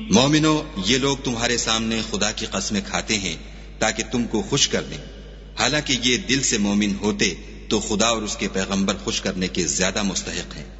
मोमिनो, ये लोग तुम्हारे सामने खुदा की कस्में खाते हैं ताकि तुमको खुश कर दें। हालांकि ये दिल से मोमिन होते तो खुदा और उसके पैगंबर खुश करने के ज्यादा मुस्तहिक हैं।